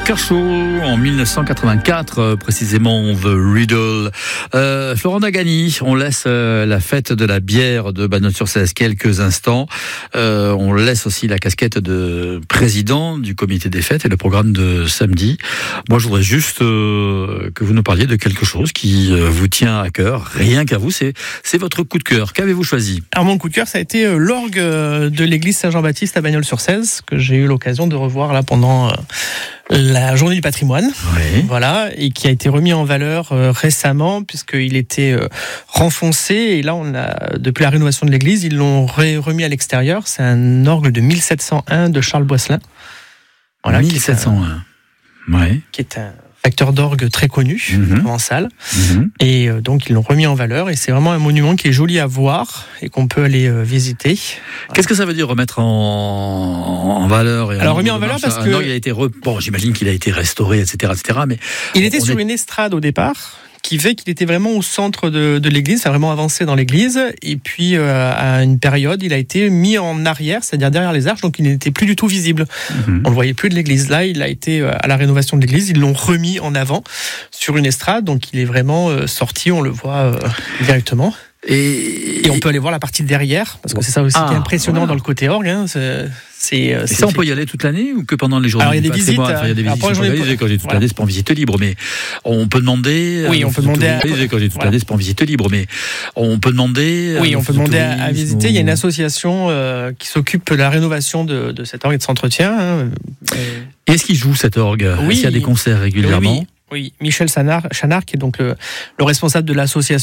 Kershaw en 1984, précisément The Riddle. Florent Dagani, on laisse la fête de la bière de Bagnols-sur-Cèze quelques instants. On laisse aussi la casquette de président du comité des fêtes et le programme de samedi. Moi, je voudrais juste que vous nous parliez de quelque chose qui vous tient à cœur, rien qu'à vous, c'est votre coup de cœur. Qu'avez-vous choisi ? Alors mon coup de cœur, ça a été l'orgue de l'église Saint-Jean-Baptiste à Bagnols-sur-Cèze, que j'ai eu l'occasion de revoir là pendant la journée du patrimoine, oui. Voilà, et qui a été remis en valeur récemment puisqu'il était renfoncé, et là depuis la rénovation de l'église, ils l'ont remis à l'extérieur. C'est un orgue de 1701 de Charles Boisselin. Voilà, 1701. Qui est un facteur d'orgue très connu, provençal. Et donc ils l'ont remis en valeur, et c'est vraiment un monument qui est joli à voir et qu'on peut aller visiter. Qu'est-ce que ça veut dire remettre en valeur et alors remis en valeur parce que il a été j'imagine qu'il a été restauré, etc., mais il était sur une estrade au départ, qui fait qu'il était vraiment au centre de l'église, ça a vraiment avancé dans l'église, et puis à une période, il a été mis en arrière, c'est-à-dire derrière les arches, donc il n'était plus du tout visible. On le voyait plus de l'église. Là, il a été à la rénovation de l'église, ils l'ont remis en avant sur une estrade, donc il est vraiment sorti, on le voit directement. Et on peut aller voir la partie derrière, parce que c'est ça aussi qui est impressionnant dans le côté orgue. Et ça, on peut y aller toute l'année ou que pendant les journées? Alors, il y a des visites. Il y a des visites organisées. Quand j'ai toute l'année, c'est pas en visite libre, mais on peut demander. Oui, on peut demander. Quand j'ai toute l'année, c'est pas en visite libre, mais on peut demander. Oui, on peut demander à visiter. Il y a une association qui s'occupe de la rénovation de cet orgue et de son entretien. Et est-ce qu'il joue cet orgue? Oui. Est-ce qu'il y a des concerts régulièrement? Oui. Michel Chanard, qui est donc le responsable de l'association,